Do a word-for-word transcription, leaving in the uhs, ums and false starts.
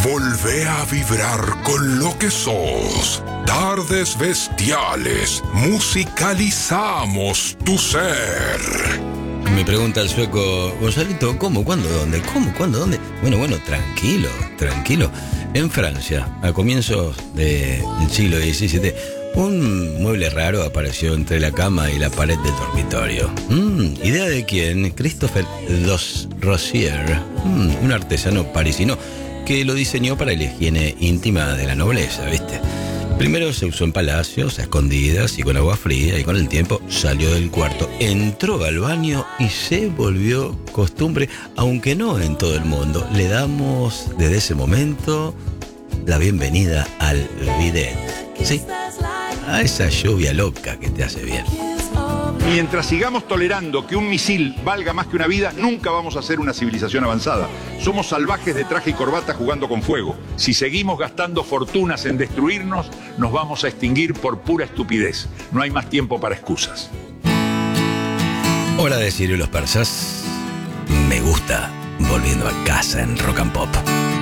Volvé a vibrar con lo que sos. Tardes Bestiales. Musicalizamos tu ser. Me pregunta el sueco: Gonzalito, ¿cómo? ¿Cuándo? ¿Dónde? ¿Cómo? ¿Cuándo? ¿Dónde? Bueno, bueno, tranquilo, tranquilo. En Francia, a comienzos de- del siglo diecisiete, un mueble raro apareció entre la cama y la pared del dormitorio. Mm, ¿Idea de quién? Christophe Dos Rosier, mm, un artesano parisino que lo diseñó para la higiene íntima de la nobleza, ¿viste? Primero se usó en palacios, a escondidas y con agua fría, y con el tiempo salió del cuarto, entró al baño y se volvió costumbre, aunque no en todo el mundo. Le damos desde ese momento la bienvenida al bidet. Sí, a esa lluvia loca que te hace bien. Mientras sigamos tolerando que un misil valga más que una vida, nunca vamos a ser una civilización avanzada. Somos salvajes de traje y corbata jugando con fuego. Si seguimos gastando fortunas en destruirnos, nos vamos a extinguir por pura estupidez. No hay más tiempo para excusas. Hora de Sirio y los persas. Me gusta volviendo a casa en Rock and Pop.